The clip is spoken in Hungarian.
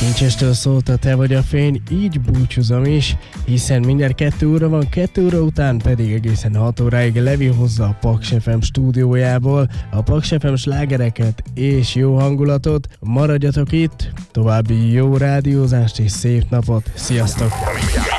Kincsestől szólt a Te vagy a fény, így búcsúzom is, hiszen mindjárt 2 óra van, 2 óra után pedig egészen 6 óráig Levi hozza a Paks FM stúdiójából a Paks FM slágereket és jó hangulatot. Maradjatok itt, további jó rádiózást és szép napot, sziasztok!